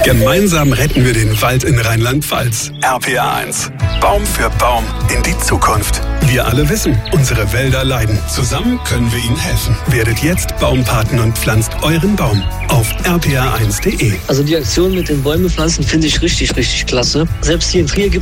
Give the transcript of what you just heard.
Gemeinsam retten wir den Wald in Rheinland-Pfalz. RPA 1. Baum für Baum in die Zukunft. Wir alle wissen, unsere Wälder leiden. Zusammen können wir ihnen helfen. Werdet jetzt Baumpaten und pflanzt euren Baum auf rpa1.de. Also die Aktion mit den Bäume pflanzen finde ich richtig, richtig klasse. Selbst hier in Trier gibt